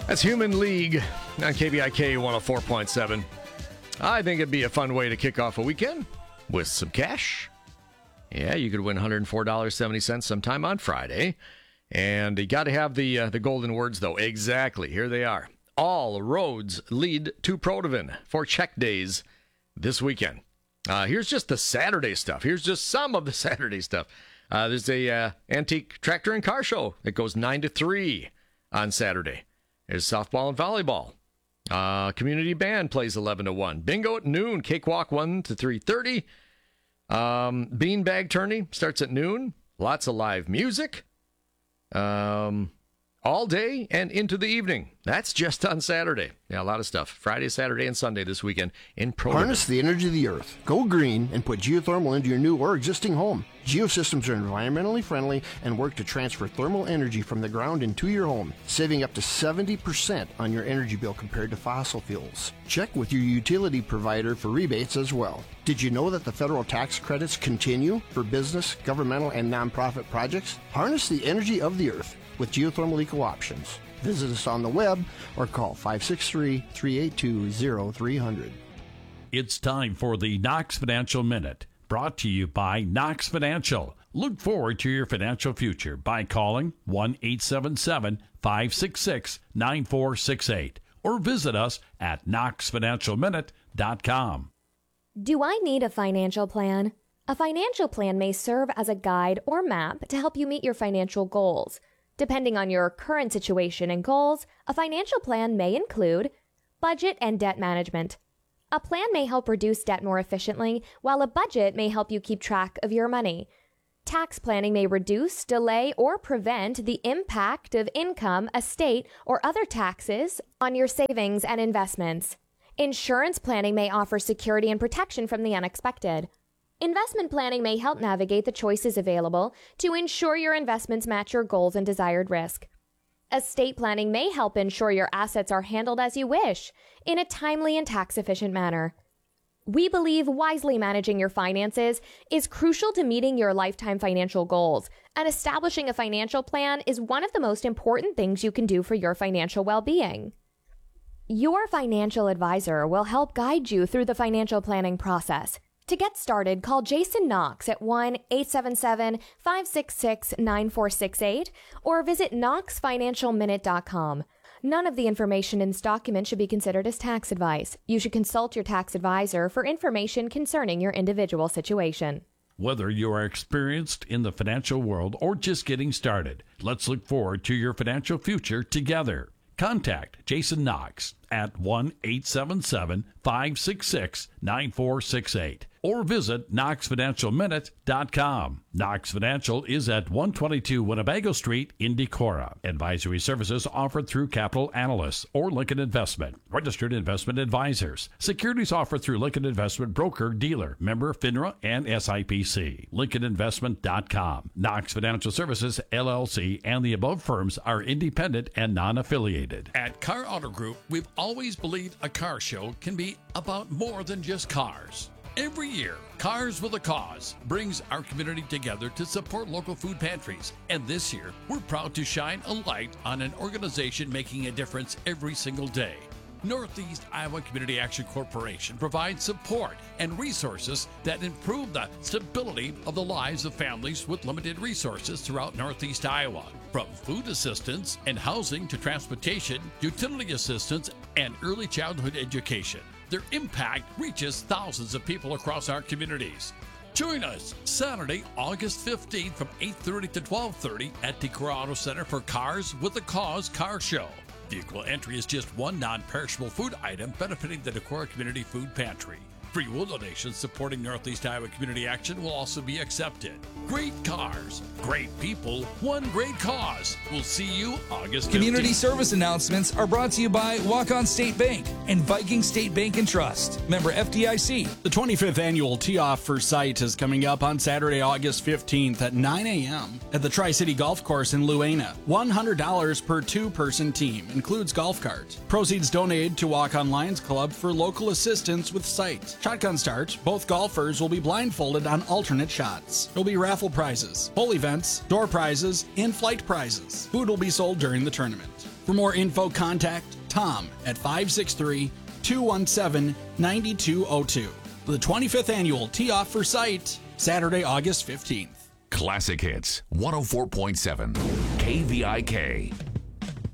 That's Human League on KBIK 104.7. I think it'd be a fun way to kick off a weekend with some cash. Yeah, you could win $104.70 sometime on Friday. And you got to have the golden words, though. Exactly. Here they are. All roads lead to Protivin for check days this weekend. Here's just the Saturday stuff. Here's just some of the Saturday stuff. There's a antique tractor and car show that goes 9 to 3 on Saturday. There's softball and volleyball. Community band plays 11 to 1. Bingo at noon. Cakewalk 1 to 3:30. Beanbag tourney starts at noon. Lots of live music. All day and into the evening. That's just on Saturday. Yeah, a lot of stuff. Friday, Saturday, and Sunday this weekend in Protivin. Harness the energy of the earth. Go green and put geothermal into your new or existing home. Geosystems are environmentally friendly and work to transfer thermal energy from the ground into your home, saving up to 70% on your energy bill compared to fossil fuels. Check with your utility provider for rebates as well. Did you know that the federal tax credits continue for business, governmental, and nonprofit projects? Harness the energy of the earth with geothermal eco options. Visit us on the web or call 563-382-0300. It's time for the Knox Financial Minute, brought to you by Knox Financial. Look forward to your financial future by calling 1-877-566-9468 or visit us at knoxfinancialminute.com. Do I need a financial plan? A financial plan may serve as a guide or map to help you meet your financial goals. Depending on your current situation and goals, a financial plan may include budget and debt management. A plan may help reduce debt more efficiently, while a budget may help you keep track of your money. Tax planning may reduce, delay, or prevent the impact of income, estate, or other taxes on your savings and investments. Insurance planning may offer security and protection from the unexpected. Investment planning may help navigate the choices available to ensure your investments match your goals and desired risk. Estate planning may help ensure your assets are handled as you wish, in a timely and tax-efficient manner. We believe wisely managing your finances is crucial to meeting your lifetime financial goals, and establishing a financial plan is one of the most important things you can do for your financial well-being. Your financial advisor will help guide you through the financial planning process. To get started, call Jason Knox at 1-877-566-9468 or visit knoxfinancialminute.com. None of the information in this document should be considered as tax advice. You should consult your tax advisor for information concerning your individual situation. Whether you are experienced in the financial world or just getting started, let's look forward to your financial future together. Contact Jason Knox at 1-877-566-9468 or visit knoxfinancialminute.com. Knox Financial is at 122 Winnebago Street in Decorah. Advisory services offered through Capital Analysts or Lincoln Investment, registered investment advisors. Securities offered through Lincoln Investment Broker Dealer, member FINRA and SIPC. LincolnInvestment.com. Knox Financial Services, LLC, and the above firms are independent and non-affiliated. At Car Auto Group, we've always believed a car show can be about more than just cars. Every year, Cars with a Cause brings our community together to support local food pantries. And this year, we're proud to shine a light on an organization making a difference every single day. Northeast Iowa Community Action Corporation provides support and resources that improve the stability of the lives of families with limited resources throughout Northeast Iowa. From food assistance and housing to transportation, utility assistance, and early childhood education. Their impact reaches thousands of people across our communities. Join us Saturday, August 15th from 8:30 to 12:30 at Decorah Auto Center for Cars with a Cause Car Show. Vehicle entry is just one non-perishable food item benefiting the Decorah Community Food Pantry. Free will donations supporting Northeast Iowa Community Action will also be accepted. Great cars, great people, one great cause. We'll see you August 15th. Community service announcements are brought to you by Walk-On State Bank and Viking State Bank and Trust. Member FDIC. The 25th annual Tee-Off for Sight is coming up on Saturday, August 15th at 9 a.m. at the Tri-City Golf Course in Luena. $100 per two-person team, includes golf carts. Proceeds donated to Walk-On Lions Club for local assistance with sight. Shotgun start, both golfers will be blindfolded on alternate shots. There'll be raffle prizes, bowl events, door prizes, and flight prizes. Food will be sold during the tournament. For more info, contact Tom at 563-217-9202. The 25th Annual Tee Off for Sight, Saturday, August 15th. Classic Hits 104.7 KVIK.